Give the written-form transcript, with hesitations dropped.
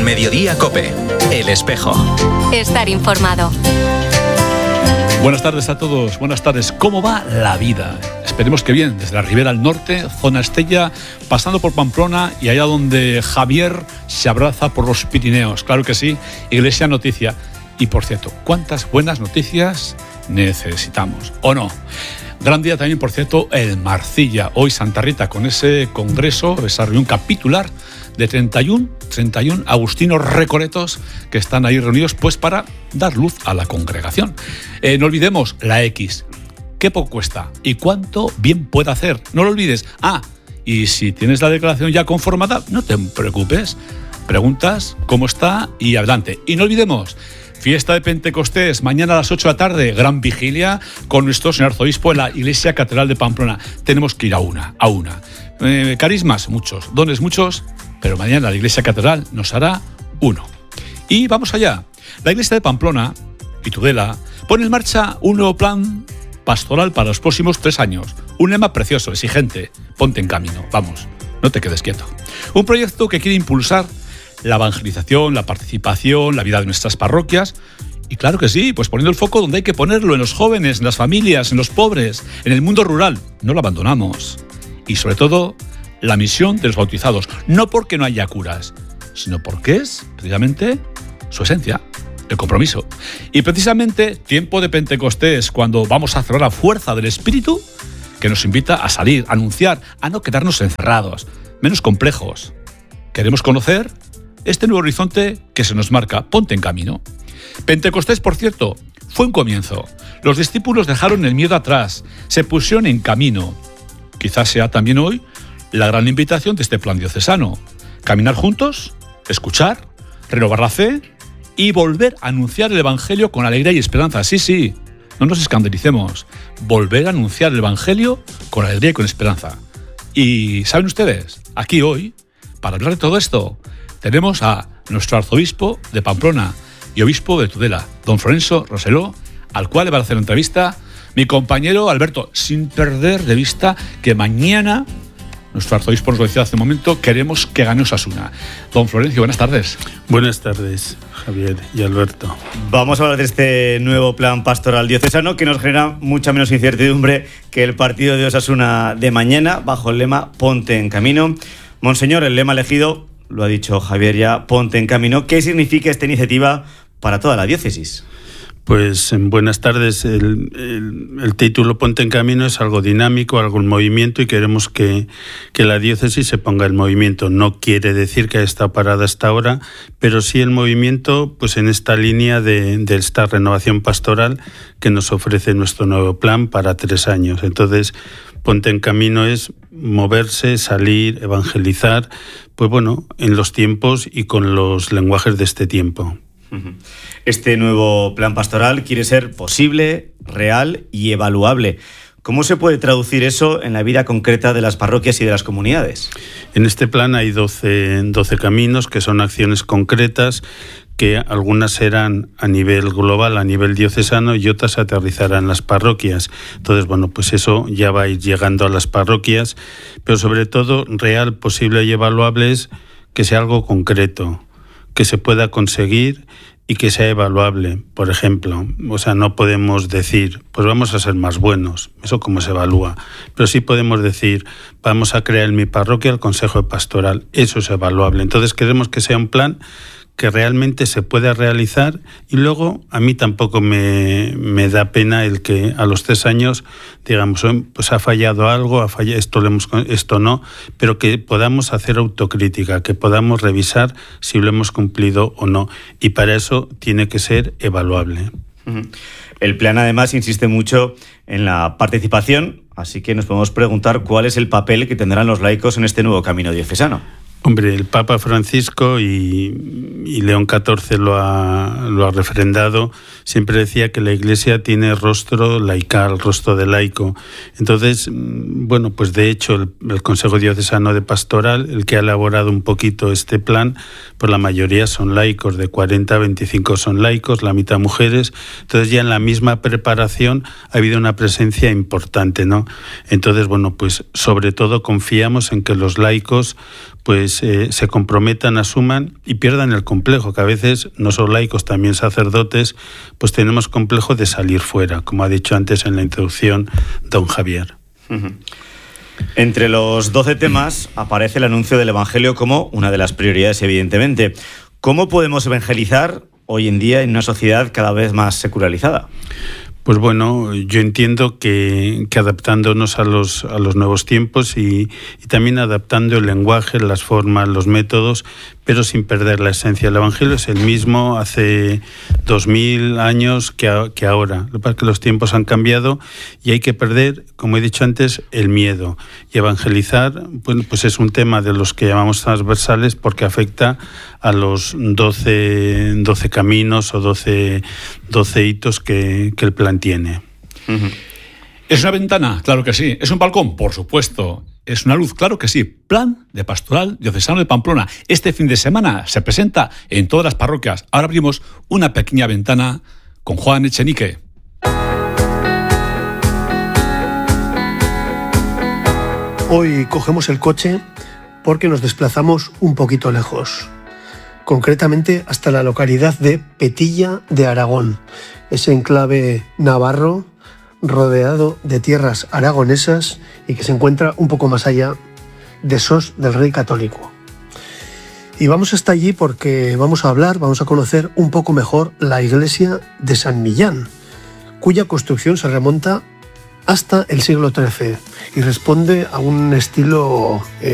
Mediodía COPE. El Espejo. Estar informado. Buenas tardes a todos, buenas tardes. ¿Cómo va la vida? Esperemos que bien, desde la Ribera al norte, zona Estella, pasando por Pamplona y allá donde Javier se abraza por los Pirineos. Claro que sí, Iglesia Noticia. Y por cierto, ¿cuántas buenas noticias necesitamos? ¿O no? Gran día también, por cierto, el Marcilla. Hoy Santa Rita con ese congreso, esa reunión capitular de 31 agustinos recoletos que están ahí reunidos pues para dar luz a la congregación. No olvidemos la X. ¿Qué poco cuesta? ¿Y cuánto bien puede hacer? No lo olvides. Y si tienes la declaración ya conformada, no te preocupes. Preguntas cómo está y adelante. Y no olvidemos, fiesta de Pentecostés, mañana a las 8 de la tarde, gran vigilia con nuestro señor arzobispo en la Iglesia Catedral de Pamplona. Tenemos que ir a una. Carismas, muchos. Dones, muchos. Pero mañana la Iglesia Catedral nos hará uno. Y vamos allá. La Iglesia de Pamplona y Tudela pone en marcha un nuevo plan pastoral para los próximos 3 años. Un lema precioso, exigente. Ponte en camino. Vamos, no te quedes quieto. Un proyecto que quiere impulsar la evangelización, la participación, la vida de nuestras parroquias. Y claro que sí, pues poniendo el foco donde hay que ponerlo, en los jóvenes, en las familias, en los pobres, en el mundo rural. No lo abandonamos. Y sobre todo, la misión de los bautizados, no porque no haya curas, sino porque es, precisamente, su esencia, el compromiso. Y precisamente, tiempo de Pentecostés, cuando vamos a cerrar la fuerza del Espíritu, que nos invita a salir, a anunciar, a no quedarnos encerrados, menos complejos. Queremos conocer este nuevo horizonte que se nos marca. Ponte en camino. Pentecostés, por cierto, fue un comienzo. Los discípulos dejaron el miedo atrás, se pusieron en camino. Quizás sea también hoy la gran invitación de este plan diocesano. Caminar juntos, escuchar, renovar la fe y volver a anunciar el Evangelio con alegría y esperanza. Sí, no nos escandalicemos. Volver a anunciar el Evangelio con alegría y con esperanza. Y ¿saben ustedes? Aquí hoy, para hablar de todo esto, tenemos a nuestro arzobispo de Pamplona y obispo de Tudela, don Florencio Roseló, al cual le va a hacer la entrevista mi compañero Alberto, sin perder de vista que mañana nuestro arzobispo nos lo decía hace un momento, queremos que gane Osasuna. Don Florencio, buenas tardes. Buenas tardes, Javier y Alberto. Vamos a hablar de este nuevo plan pastoral diocesano que nos genera mucha menos incertidumbre que el partido de Osasuna de mañana, bajo el lema Ponte en Camino. Monseñor, el lema elegido, lo ha dicho Javier ya, Ponte en Camino. ¿Qué significa esta iniciativa para toda la diócesis? Pues buenas tardes. El título Ponte en Camino es algo dinámico, algo en movimiento y queremos que la diócesis se ponga en movimiento. No quiere decir que haya estado parada hasta ahora, pero sí el movimiento pues en esta línea de esta renovación pastoral que nos ofrece nuestro nuevo plan para 3 años. Entonces, Ponte en Camino es moverse, salir, evangelizar, pues bueno, en los tiempos y con los lenguajes de este tiempo. Este nuevo plan pastoral quiere ser posible, real y evaluable. ¿Cómo se puede traducir eso en la vida concreta de las parroquias y de las comunidades? En este plan hay 12 caminos que son acciones concretas que algunas serán a nivel global, a nivel diocesano y otras aterrizarán en las parroquias. Entonces, bueno, pues eso ya va a ir llegando a las parroquias, pero sobre todo real, posible y evaluable es que sea algo concreto, que se pueda conseguir y que sea evaluable. Por ejemplo, no podemos decir, pues vamos a ser más buenos, eso cómo se evalúa, pero sí podemos decir, vamos a crear en mi parroquia el consejo pastoral, eso es evaluable. Entonces queremos que sea un plan que realmente se pueda realizar y luego a mí tampoco me da pena el que a los 3 años digamos, pues ha fallado algo, esto no, pero que podamos hacer autocrítica, que podamos revisar si lo hemos cumplido o no, y para eso tiene que ser evaluable. El plan además insiste mucho en la participación, así que nos podemos preguntar cuál es el papel que tendrán los laicos en este nuevo camino diocesano. Hombre, el Papa Francisco y León XIV lo ha refrendado, siempre decía que la Iglesia tiene rostro laical, rostro de laico. Entonces, bueno, pues de hecho el Consejo Diocesano de Pastoral, el que ha elaborado un poquito este plan, pues la mayoría son laicos, de 40 a 25 son laicos, la mitad mujeres. Entonces ya en la misma preparación ha habido una presencia importante, ¿no? Entonces, bueno, pues sobre todo confiamos en que los laicos pues se comprometan, asuman y pierdan el complejo, que a veces no solo laicos, también sacerdotes, pues tenemos complejo de salir fuera, como ha dicho antes en la introducción don Javier. Entre los 12 temas aparece el anuncio del Evangelio como una de las prioridades, evidentemente. ¿Cómo podemos evangelizar hoy en día en una sociedad cada vez más secularizada? Pues bueno, yo entiendo que adaptándonos a los nuevos tiempos y también adaptando el lenguaje, las formas, los métodos, pero sin perder la esencia. El Evangelio es el mismo hace 2000 años que ahora. Lo que pasa es que los tiempos han cambiado y hay que perder, como he dicho antes, el miedo. Y evangelizar, bueno, pues es un tema de los que llamamos transversales porque afecta a los 12 caminos o 12 hitos que el plan tiene. ¿Es una ventana? Claro que sí. ¿Es un balcón? Por supuesto. ¿Es una luz? Claro que sí. Plan de Pastoral Diocesano de Pamplona. Este fin de semana se presenta en todas las parroquias. Ahora abrimos una pequeña ventana con Juan Echenique. Hoy cogemos el coche porque nos desplazamos un poquito lejos. Concretamente hasta la localidad de Petilla de Aragón, ese enclave navarro rodeado de tierras aragonesas y que se encuentra un poco más allá de Sos del Rey Católico. Y vamos hasta allí porque vamos a conocer un poco mejor la iglesia de San Millán, cuya construcción se remonta hasta el siglo XIII y responde a un estilo